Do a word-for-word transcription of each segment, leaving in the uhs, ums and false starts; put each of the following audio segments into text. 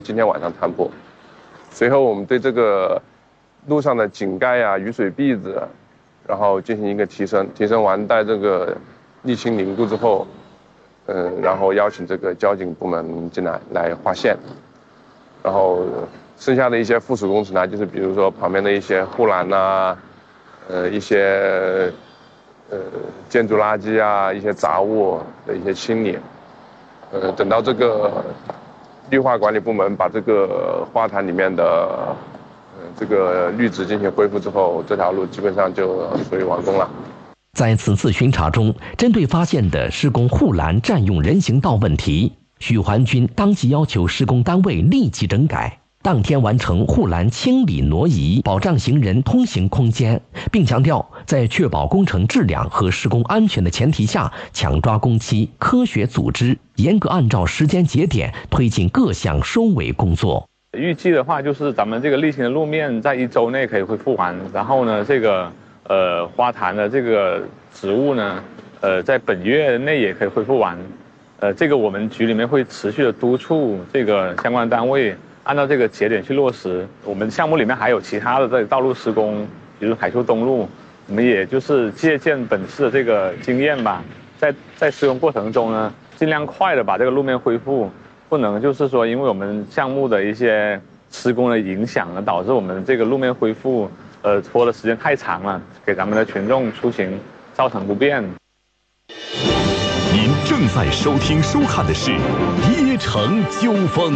今天晚上摊破。随后我们对这个路上的井盖啊、雨水篦子，然后进行一个提升，提升完待这个沥青凝固之后，嗯，然后邀请这个交警部门进来来划线，然后剩下的一些附属工程呢，就是比如说旁边的一些护栏呐，呃，一些呃建筑垃圾啊、一些杂物的一些清理，呃，等到这个绿化管理部门把这个花坛里面的呃这个绿植进行恢复之后，这条路基本上就属于完工了。 在此次巡查中，针对发现的施工护栏占用人行道问题，许环军当即要求施工单位立即整改，当天完成护栏清理挪移，保障行人通行空间，并强调在确保工程质量和施工安全的前提下，抢抓工期，科学组织，严格按照时间节点推进各项收尾工作。 预计的话，就是咱们这个沥青的路面在一周内可以恢复完，然后呢，这个呃花坛的这个植物呢，呃在本月内也可以恢复完。呃，这个我们局里面会持续的督促这个相关单位按照这个节点去落实。我们项目里面还有其他的这道路施工，比如海秀东路，我们也就是借鉴本市的这个经验吧，在在施工过程中呢，尽量快的把这个路面恢复。不能就是说，因为我们项目的一些施工的影响而导致我们这个路面恢复，呃，拖的时间太长了，给咱们的群众出行造成不便。 您正在收听收看的是《邺城纠纷》。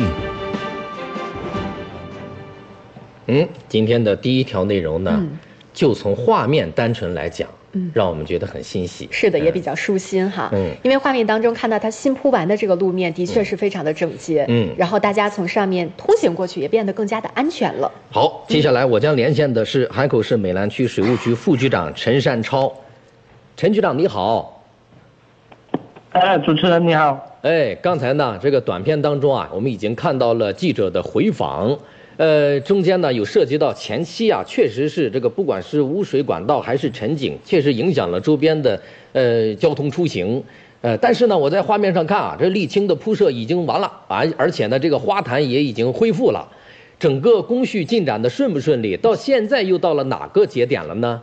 嗯，今天的第一条内容呢，嗯、就从画面单纯来讲。嗯，让我们觉得很欣喜。 是的，也比较舒心哈。 嗯， 因为画面当中看到它新铺完的这个路面的确是非常的整洁。 嗯， 然后大家从上面通行过去也变得更加的安全了。 好，接下来我将连线的是海口市美兰区水务局副局长陈善超。陈局长你好。 哎，主持人你好。 哎，刚才呢这个短片当中啊，我们已经看到了记者的回访。呃，中间呢有涉及到前期啊，确实是这个不管是污水管道还是陈井，确实影响了周边的呃交通出行。呃，但是呢，我在画面上看啊，这沥青的铺设已经完了啊，而且呢，这个花坛也已经恢复了，整个工序进展的顺不顺利？到现在又到了哪个节点了呢？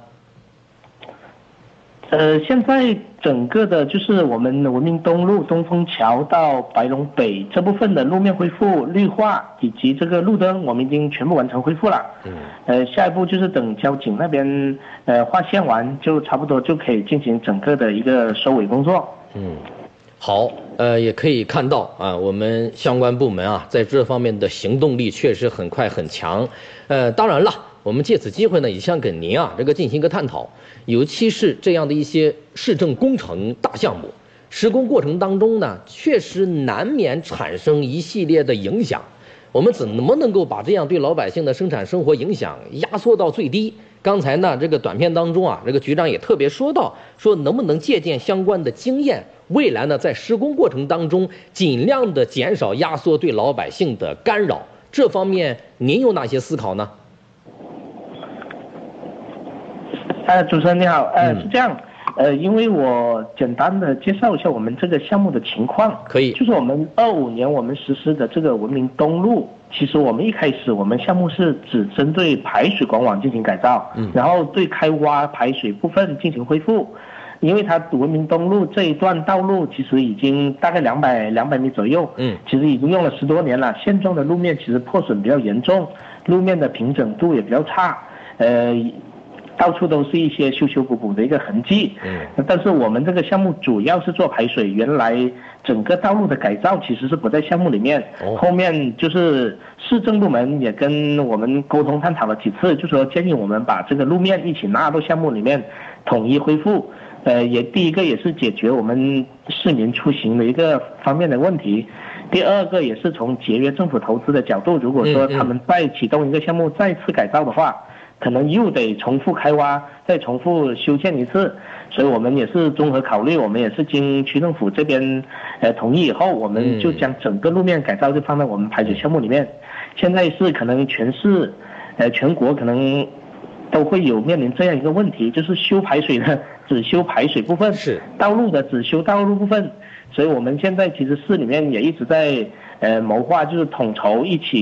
呃，现在整个的就是我们文明东路东风桥到白龙北这部分的路面恢复、绿化以及这个路灯，我们已经全部完成恢复了。 嗯。 呃，下一步就是等交警那边呃划线完，就差不多就可以进行整个的一个收尾工作。 嗯，好，呃，也可以看到啊，我们相关部门啊，在这方面的行动力确实很快很强。呃，当然了。我们借此机会呢，也想跟您啊这个进行一个探讨，尤其是这样的一些市政工程大项目，施工过程当中呢，确实难免产生一系列的影响。我们怎么能够把这样对老百姓的生产生活影响压缩到最低？刚才呢，这个短片当中啊，这个局长也特别说到，说能不能借鉴相关的经验，未来呢，在施工过程当中尽量的减少压缩对老百姓的干扰。这方面您有哪些思考呢？ 呃，主持人你好，呃，是这样，呃，因为我简单的介绍一下我们这个项目的情况， 可以， 就是我们二五年我们实施的这个文明东路，其实我们一开始我们项目是只针对排水管网进行改造，嗯，然后对开挖排水部分进行恢复，因为它文明东路这一段道路其实已经大概两百两百米左右， 嗯， 其实已经用了十多年了，现状的路面其实破损比较严重，路面的平整度也比较差，呃。到处都是一些修修补补的一个痕迹， 嗯， 但是我们这个项目主要是做排水，原来整个道路的改造其实是不在项目里面， 哦， 后面就是市政部门也跟我们沟通探讨了几次，就说建议我们把这个路面一起纳到项目里面，统一恢复，呃，也第一个也是解决我们市民出行的一个方面的问题。第二个也是从节约政府投资的角度，如果说他们再启动一个项目再次改造的话，可能又得重复开挖，再重复修建一次，所以我们也是综合考虑，我们也是经区政府这边呃同意以后，我们就将整个路面改造就放在我们排水项目里面。现在是可能全市，呃全国可能都会有面临这样一个问题，就是修排水的只修排水部分， 是道路的只修道路部分。所以我们现在其实市里面也一直在呃谋划，就是统筹一起